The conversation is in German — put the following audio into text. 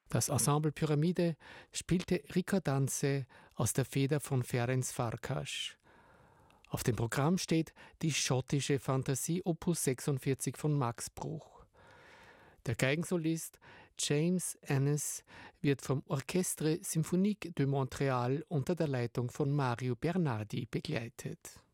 Das Ensemble Pyramide spielte Ricordanze aus der Feder von Ferenc Farkas. Auf dem Programm steht die schottische Fantasie Opus 46 von Max Bruch. Der Geigensolist James Ennis wird vom Orchestre Symphonique de Montréal unter der Leitung von Mario Bernardi begleitet.